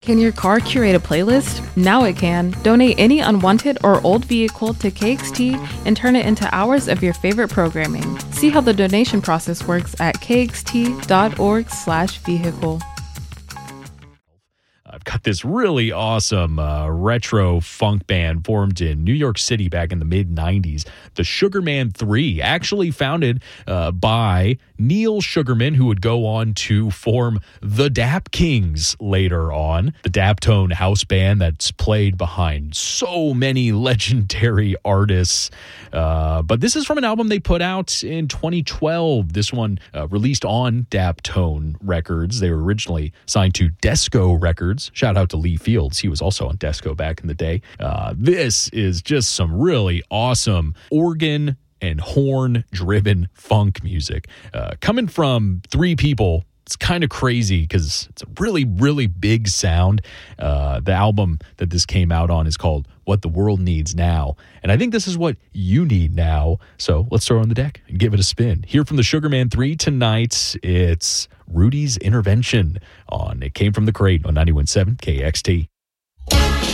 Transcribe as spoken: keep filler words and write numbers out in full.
Can your car curate a playlist? Now it can. Donate any unwanted or old vehicle to K X T and turn it into hours of your favorite programming. See how the donation process works at kxt.org slash vehicle. I've got this really awesome uh, retro funk band formed in New York City back in the mid nineties. The Sugarman three, actually founded uh, by Neil Sugarman, who would go on to form the Dap Kings later on. The Daptone house band that's played behind so many legendary artists. Uh, but this is from an album they put out in twenty twelve. This one uh, released on Daptone Records. They were originally signed to Desco Records. Shout out to Lee Fields. He was also on Desco back in the day. Uh, this is just some really awesome organ and horn-driven funk music. Uh, coming from three people, it's kind of crazy because it's a really, really big sound. Uh, the album that this came out on is called What the World Needs Now. And I think this is what you need now. So let's throw it on the deck and give it a spin. Here from the Sugarman three tonight, it's Rudy's Intervention on It Came From the Crate on ninety-one point seven K X T.